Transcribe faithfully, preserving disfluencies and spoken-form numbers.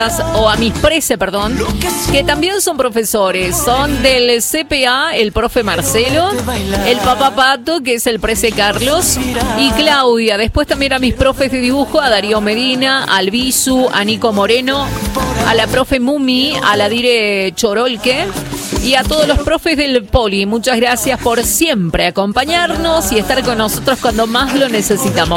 o a mis prese, perdón, que también son profesores. Son del C P A, el profe Marcelo, el papá Pato, que es el prese Carlos, y Claudia. Después también a mis profes de dibujo, a Darío Medina, al Bisu, a Nico Moreno, a la profe Mumi, a la Dire Chorolque y a todos los profes del Poli. Muchas gracias por siempre acompañarnos y estar con nosotros cuando más lo necesitamos.